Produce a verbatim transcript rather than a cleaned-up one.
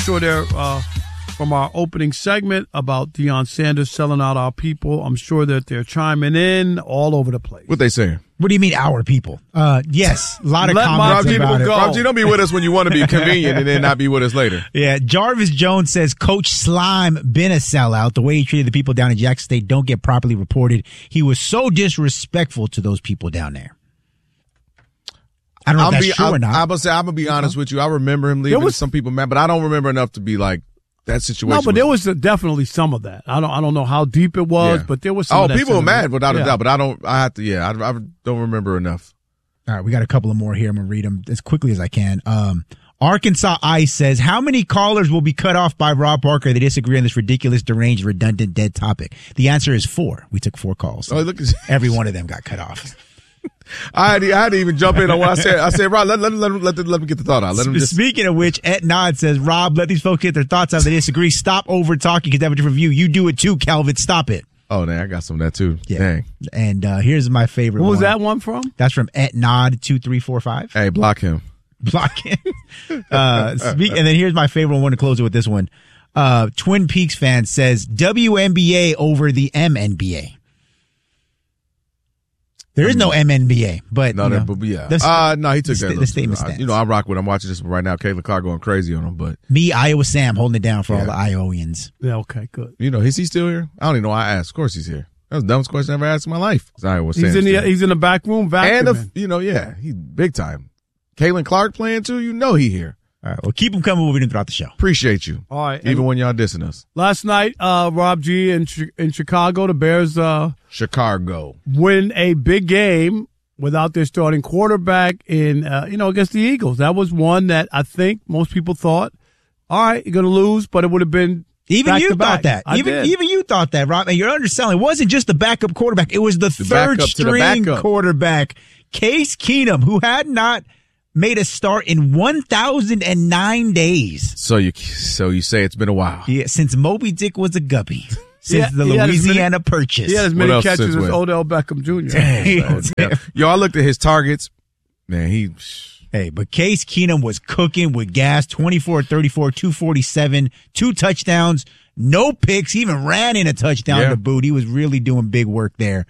sure they're uh, from our opening segment about Deion Sanders selling out our people. I'm sure that they're chiming in all over the place. What they saying? What do you mean, our people? Uh, yes, a lot of Let comments my people about it. go. Rob G, don't be with us when you want to be convenient and then not be with us later. Yeah, Jarvis Jones says Coach Slime been a sellout. The way he treated the people down in Jackson State don't get properly reported. He was so disrespectful to those people down there. I don't know I'm if that's be, true I'm, or not. I'm gonna say I'm gonna be honest with you. I remember him leaving. was- Some people mad, but I don't remember enough to be like that situation. No, but there was definitely some of that. I don't I don't know how deep it was, Yeah. but there was some Oh, of that people were sentiment. mad without a Yeah. doubt, but I don't. I have to. Yeah, I, I don't remember enough. All right, we got a couple of more here. I'm going to read them as quickly as I can. Um, Arkansas Ice says, how many callers will be cut off by Rob Parker that disagree on this ridiculous, deranged, redundant, dead topic? The answer is four. We took four calls. Oh, look, Every one of them got cut off. I had, to, I had to even jump in on what I said. I said, Rob, let, let, let, let, let, let me get the thought out. Let him just. Speaking of which, Et Nod says, Rob, let these folks get their thoughts out. They disagree. Stop over talking because they have a different view. You do it too, Calvin. Stop it. Oh, dang, I got some of that too. Yeah. Dang. And uh, here's my favorite What was one. that one from? That's from Et Nod two three four five. Hey, block him. Block him. uh, speak, and then here's my favorite one to close it with this one. Uh, Twin Peaks fan says W N B A over the M N B A. There is no M N B A, but, No, you that, know, but yeah. the- Uh, no, he took the, that. the little statement too. I- stands. You know, I rock with him. I'm watching this right now. Caitlin Clark going crazy on him, but Me, Iowa Sam, holding it down for all Yeah. the Iowans. Yeah, okay, good. you know, is he still here? I don't even know why I asked. Of course he's here. That was the dumbest question I ever asked in my life. I was He's in the he's in the back room vacuuming. and the, you know, yeah, he's big time. Caitlin Clark playing too. You know he here. All right, well, keep them coming moving in throughout the show. Appreciate you. All right. Even and when y'all dissing us. last night, uh, Rob G in Chi- in Chicago, the Bears uh, Chicago. win a big game without their starting quarterback in uh, you know against the Eagles. That was one that I think most people thought, all right, you're going to lose, but it would have been Even back you to thought back. that. I Even did. even you thought that, Rob. And you're underselling. It wasn't just the backup quarterback. It was the, The third backup to the string backup. quarterback, Case Keenum, who had not made a start in one thousand nine days. So you so you say it's been a while. Yeah, since Moby Dick was a guppy. Since Yeah, the he had as many- Louisiana Purchase. He had as What many else catches since as when? Odell Beckham Junior Oh, damn. Yo, I looked at his targets. Man, he Hey, but Case Keenum was cooking with gas, twenty-four thirty-four, two forty-seven, two touchdowns, no picks. He even ran in a touchdown Yeah. to boot. He was really doing big work there